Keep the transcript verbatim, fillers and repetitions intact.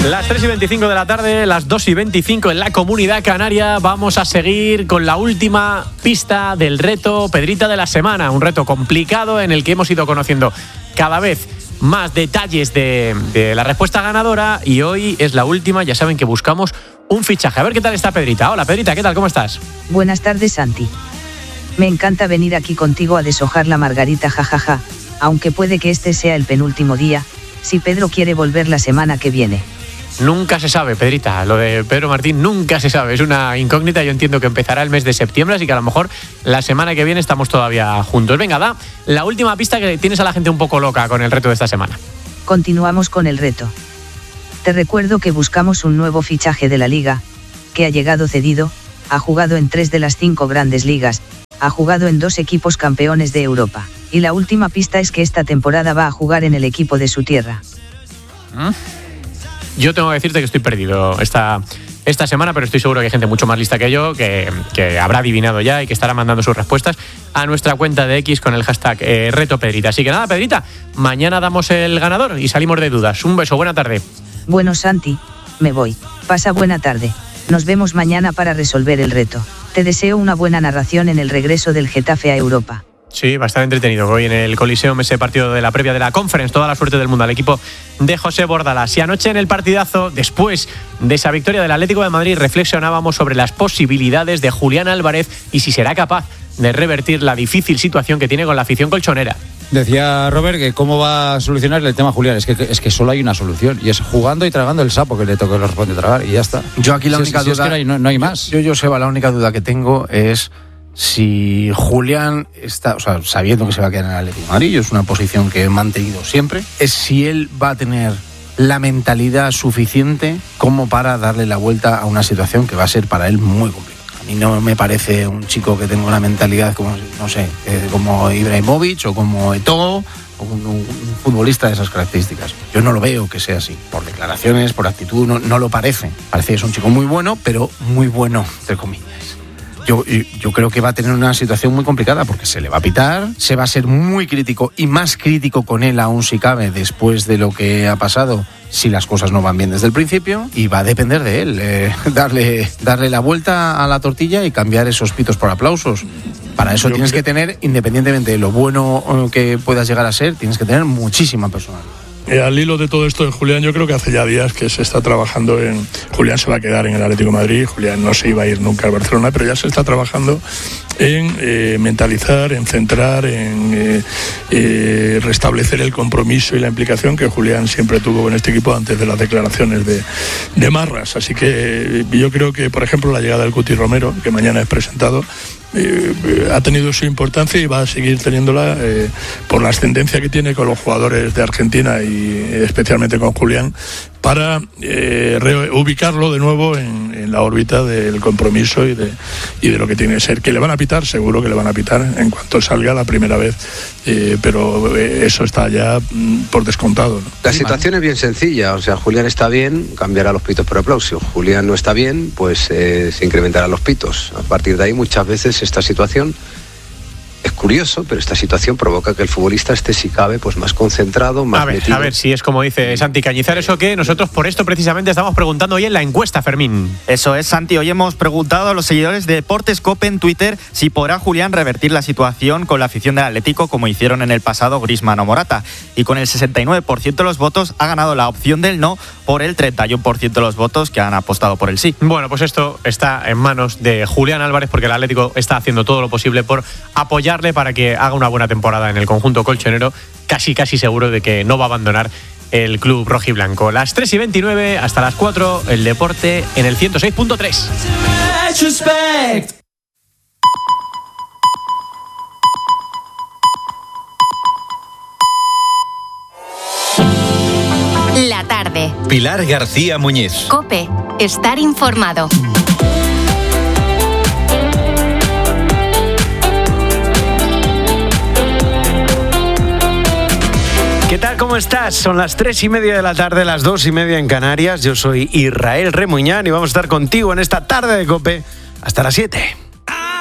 Las tres y veinticinco de la tarde, las dos y veinticinco en la Comunidad Canaria. Vamos a seguir con la última pista del reto Pedrita de la semana. Un reto complicado en el que hemos ido conociendo cada vez más detalles de, de la respuesta ganadora. Y hoy es la última, ya saben que buscamos un fichaje. A ver qué tal está Pedrita. Hola Pedrita, ¿qué tal? ¿Cómo estás? Buenas tardes, Santi. Me encanta venir aquí contigo a deshojar la margarita, jajaja. Aunque puede que este sea el penúltimo día, si Pedro quiere volver la semana que viene. Nunca se sabe, Pedrita, lo de Pedro Martín nunca se sabe, es una incógnita. Yo entiendo que empezará el mes de septiembre, así que a lo mejor la semana que viene estamos todavía juntos. Venga, da la última pista, que tienes a la gente un poco loca con el reto de esta semana. Continuamos con el reto. Te recuerdo que buscamos un nuevo fichaje de la liga, que ha llegado cedido, ha jugado en tres de las cinco grandes ligas, ha jugado en dos equipos campeones de Europa, y la última pista es que esta temporada va a jugar en el equipo de su tierra. ¿Mm? Yo tengo que decirte que estoy perdido esta, esta semana, pero estoy seguro que hay gente mucho más lista que yo, que, que habrá adivinado ya y que estará mandando sus respuestas a nuestra cuenta de X con el hashtag eh, Reto Pedrita. Así que nada, Pedrita, mañana damos el ganador y salimos de dudas. Un beso, buena tarde. Bueno, Santi, me voy. Pasa buena tarde. Nos vemos mañana para resolver el reto. Te deseo una buena narración en el regreso del Getafe a Europa. Sí, bastante entretenido. Hoy en el Coliseum, ese partido de la previa de la Conference. Toda la suerte del mundo al equipo de José Bordalas. Y anoche en el partidazo, después de esa victoria del Atlético de Madrid, reflexionábamos sobre las posibilidades de Julián Álvarez y si será capaz de revertir la difícil situación que tiene con la afición colchonera. Decía Robert que cómo va a solucionar el tema Julián. Es que, es que solo hay una solución, y es jugando y tragando el sapo que le toque, le responde tragar, y ya está. Yo aquí la si única es, duda... Si es que no, hay, no, no hay más. Yo, yo, Seba, la única duda que tengo es si Julián está, o sea, sabiendo que se va a quedar en el Atlético de Madrid, es una posición que he mantenido siempre, es si él va a tener la mentalidad suficiente como para darle la vuelta a una situación que va a ser para él muy complicada. A mí no me parece un chico que tenga una mentalidad como, no sé, eh, como Ibrahimovic o como Eto'o, o un, un futbolista de esas características. Yo no lo veo que sea así. Por declaraciones, por actitud, no, no lo parece. Parece que es un chico muy bueno, pero muy bueno, entre comillas. Yo, yo creo que va a tener una situación muy complicada porque se le va a pitar, se va a ser muy crítico y más crítico con él aún si cabe después de lo que ha pasado si las cosas no van bien desde el principio, y va a depender de él eh, darle, darle la vuelta a la tortilla y cambiar esos pitos por aplausos. Para eso yo tienes creo... que tener, independientemente de lo bueno que puedas llegar a ser, tienes que tener muchísima personalidad. Eh, al hilo de todo esto de Julián, yo creo que hace ya días que se está trabajando en... Julián se va a quedar en el Atlético de Madrid, Julián no se iba a ir nunca al Barcelona, pero ya se está trabajando en eh, mentalizar, en centrar, en eh, eh, restablecer el compromiso y la implicación que Julián siempre tuvo en este equipo antes de las declaraciones de, de Marras. Así que eh, yo creo que, por ejemplo, la llegada del Cuti Romero, que mañana es presentado, Eh, eh, ha tenido su importancia y va a seguir teniéndola eh, por la ascendencia que tiene con los jugadores de Argentina y eh, especialmente con Julián, para eh, reubicarlo de nuevo en, en la órbita del compromiso y de, y de lo que tiene que ser. Que le van a pitar, seguro que le van a pitar en cuanto salga la primera vez, eh, pero eh, eso está ya mm, por descontado, ¿no? La situación es bien sencilla, o sea, Julián está bien, cambiará los pitos por aplauso. Julián no está bien, pues eh, se incrementarán los pitos. A partir de ahí, muchas veces esta situación es curioso, pero esta situación provoca que el futbolista esté, si cabe, pues más concentrado, más a ver, metido. A ver si es como dice Santi Cañizares o qué. Nosotros por esto precisamente estamos preguntando hoy en la encuesta, Fermín. Eso es, Santi. Hoy hemos preguntado a los seguidores de Deportes Cope en Twitter si podrá Julián revertir la situación con la afición del Atlético como hicieron en el pasado Griezmann o Morata. Y con el sesenta y nueve por ciento de los votos ha ganado la opción del no por el treinta y uno por ciento de los votos que han apostado por el sí. Bueno, pues esto está en manos de Julián Álvarez, porque el Atlético está haciendo todo lo posible por apoyarle para que haga una buena temporada en el conjunto colchonero. Casi, casi seguro de que no va a abandonar el club rojiblanco. Las tres y veintinueve, hasta las cuatro, el deporte en el ciento seis punto tres. La tarde. Pilar García Muñiz. COPE. Estar informado. ¿Qué tal? ¿Cómo estás? Son las tres y media de la tarde, las dos y media en Canarias. Yo soy Israel Remuñán y vamos a estar contigo en esta tarde de COPE hasta las siete.